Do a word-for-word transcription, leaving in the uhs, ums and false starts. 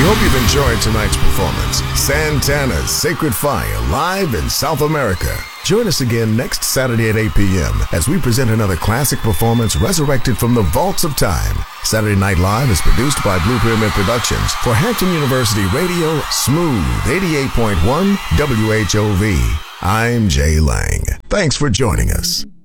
hope you've enjoyed tonight's performance. Santana's Sacred Fire, live in South America. Join us again next Saturday at eight p.m. as we present another classic performance resurrected from the vaults of time. Saturday Night Live is produced by Blue Pyramid Productions for Hampton University Radio, Smooth eighty-eight point one W H O V. I'm Jay Lang. Thanks for joining us.